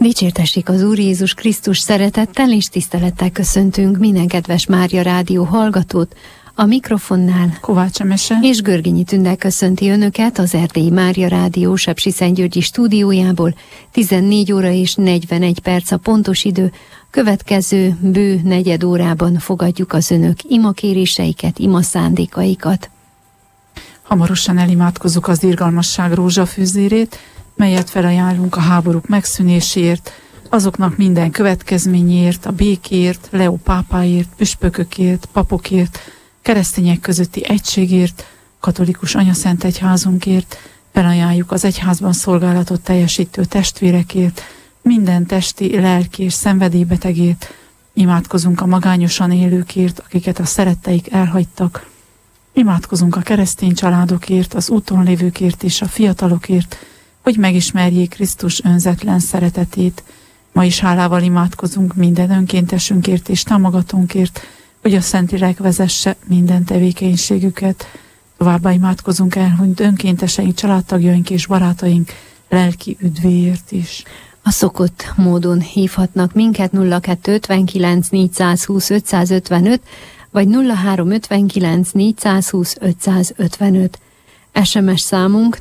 Dicsértessék az Úr Jézus Krisztus, szeretettel és tisztelettel köszöntünk minden kedves Mária Rádió hallgatót. A mikrofonnál Kovács Emese és Görgényi Tündel köszönti Önöket az Erdélyi Mária Rádió Sepsiszentgyörgyi stúdiójából. 14 óra és 41 perc a pontos idő. Következő bő negyed órában fogadjuk az Önök imakéréseiket, imaszándékaikat. Hamarosan elimádkozzuk az irgalmasság rózsafűzérét, melyet felajánlunk a háborúk megszűnéséért, azoknak minden következményért, a békért, Leó pápáért, püspökökért, papokért, keresztények közötti egységért, katolikus anyaszent egyházunkért, felajánljuk az egyházban szolgálatot teljesítő testvérekért, minden testi, lelki és szenvedélybetegért, imádkozunk a magányosan élőkért, akiket a szeretteik elhagytak, imádkozunk a keresztény családokért, az úton lévőkért és a fiatalokért, hogy megismerjék Krisztus önzetlen szeretetét. Ma is hálával imádkozunk minden önkéntesünkért és támogatónkért, hogy a Szentlélek vezesse minden tevékenységüket. Továbbá imádkozunk el, hogy önkénteseink, családtagjaink és barátaink lelki üdvéért is. A szokott módon hívhatnak minket 0259 420 555 vagy 0359 420 555. SMS számunk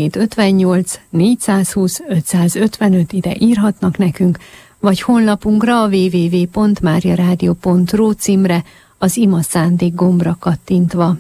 0758 420 555, ide írhatnak nekünk, vagy honlapunkra a www.mariaradio.ru címre az ima szándék gombra kattintva.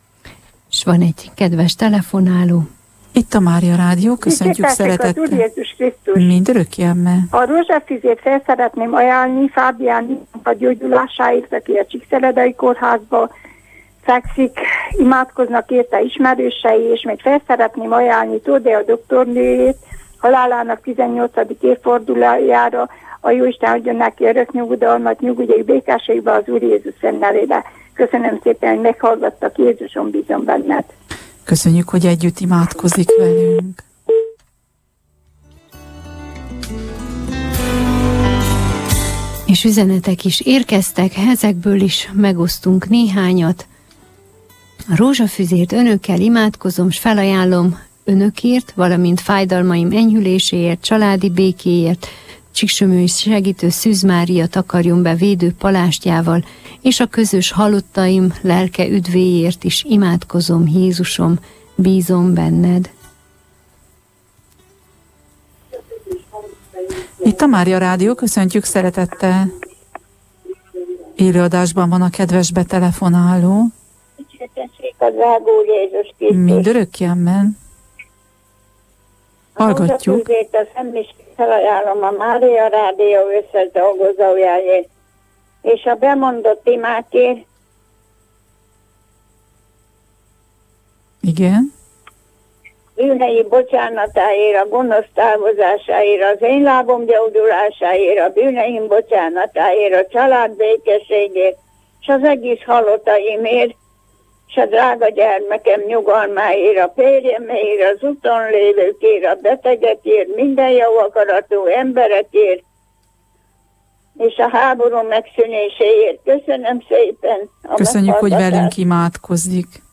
És van egy kedves telefonáló. Itt a Mária Rádió, köszöntjük szeretettel. Az Úr Jézus Krisztus. Mindörökké emme. A rózsafüzét fel szeretném ajánlni Fábián a gyógyulásáért, aki a Csíkszeredai kórházba fekszik, imádkoznak érte ismerősei, és még fel szeretném ajánlni Tódea doktornőjét, halálának 18. évfordulójára, a Jóisten adjon neki örök nyugodalmat, nyugodjék békességbe az Úr Jézus szent nevébe. Köszönöm szépen, hogy meghallgattak, Jézuson bízom benned. Köszönjük, hogy együtt imádkozik velünk. És üzenetek is érkeztek, ezekből is megosztunk néhányat. A rózsafüzért önökkel imádkozom, s felajánlom önökért, valamint fájdalmaim enyhüléséért, családi békéért, Csíksömő segítő Szűz Mária takarjon be védő palástjával, és a közös halottaim lelke üdvéért is imádkozom, Jézusom, bízom benned. Itt a Mária Rádió, köszöntjük szeretettel. Élőadásban van a kedves betelefonáló. Dicsértessék az ágó Jézus Krisztus. Mindörökké amen. Hallgatjuk. A szem is felajánlom a Mária Rádió összes dolgozójáért, és a bemondott imákért. Igen. Bűnei bocsánatáért, a gonosz távozásáért, az én lábom gyógyulásáért, a bűneim bocsánatáért, a család békességért, és az egész halottaimért, és a drága gyermekem nyugalmáért, a férjemért, az úton lévőkért, a betegekért, minden jó akaratú emberekért, és a háború megszűnéséért. Köszönöm szépen. Köszönjük, hogy velünk imádkozik.